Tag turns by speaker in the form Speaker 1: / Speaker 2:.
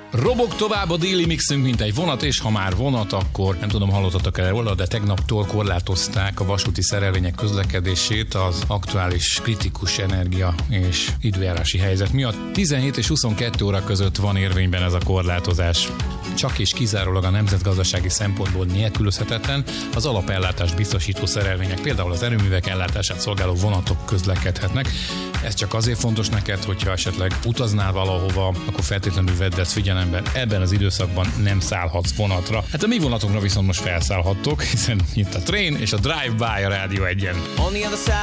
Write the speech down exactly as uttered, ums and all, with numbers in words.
Speaker 1: Robog tovább a déli mixünk, mint egy vonat, és ha már vonat, akkor nem tudom, hallottatok-e róla, de tegnaptól korlátozták a vasúti szerelvények közlekedését az aktuális kritikus energia és időjárási helyzet miatt. tizenhét és huszonkettő óra között van érvényben ez a korlátozás. Csak és kizárólag a nemzetgazdasági szempontból nélkülözhetetlen az alapellátást biztosító szerelvények, például az erőművek ellátását szolgáló vonatok közlekedhetnek. Ez csak azért fontos neked, hogyha esetleg utaznál valahova, akkor feltétlenül vedd ezt figyelembe, ebben az időszakban nem szállhatsz vonatra. Hát a mi vonatokra viszont most felszállhattok, hiszen itt a Train és a Drive-By a Rádió egyen.